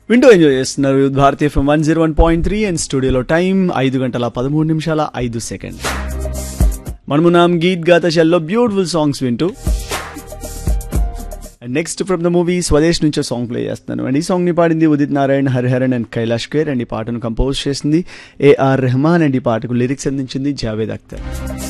వింటూ ఎంజాయ్ చేస్తున్నారు భారతీయ FM 101.3 and స్టూడియోలో టైం 5:13 మనమున్నాం గీత్ గాతా షెల్లో బ్యూటిఫుల్ సాంగ్స్ వింటూ. Next from the movie Swades నుంచి సాంగ్ ప్లే చేస్తున్నాను అండ్ ఈ సాంగ్ ని పాడింది ఉదిత్ నారాయణ్, హరిహరన్ అండ్ కైలాష్ ఖేర్ అండ్ ఈ పాటను కంపోజ్ చేసింది ఏఆర్ రెహమాన్ అండ్ ఈ పాటకు లిరిక్స్ అందించింది జావేద్ అఖ్తర్.